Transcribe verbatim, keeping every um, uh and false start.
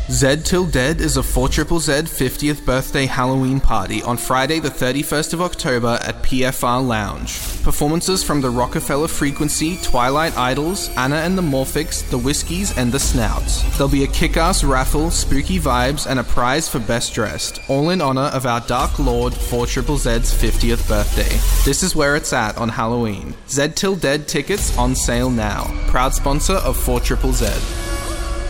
Zed Till Dead is a four Z Z Z fiftieth birthday Halloween party on Friday the thirty-first of October at P F R Lounge. Performances from the Rockefeller Frequency, Twilight Idols, Anna and the Morphics, the Whiskies, and the Snouts. There'll be a kick-ass raffle, spooky vibes, and a prize for best dressed, all in honor of our Dark Lord four Z Z Z's fiftieth birthday. This is where it's at on Halloween. Zed Till Dead tickets on sale now. Proud sponsor of four Z Z Z.